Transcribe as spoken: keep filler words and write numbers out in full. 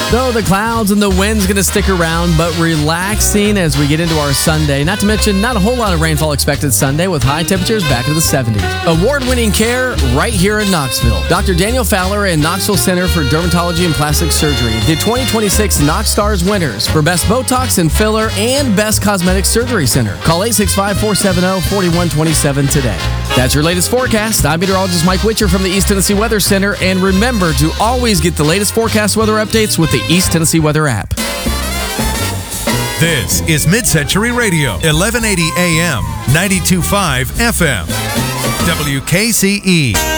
Though the clouds and the wind's going to stick around, but relaxing as we get into our Sunday. Not to mention, not a whole lot of rainfall expected Sunday with high temperatures back into the seventies. Award-winning care right here in Knoxville. Doctor Daniel Fowler and Knoxville Center for Dermatology and Plastic Surgery, the twenty twenty-six Knox Stars winners for Best Botox and Filler and Best Cosmetic Surgery Center. Call eight six five, four seven zero, four one two seven today. That's your latest forecast. I'm meteorologist Mike Witcher from the East Tennessee Weather Center, and remember to always get the latest forecast weather updates with the East Tennessee Weather app. This is Mid-Century Radio, eleven eighty A M, ninety-two point five F M, W K C E.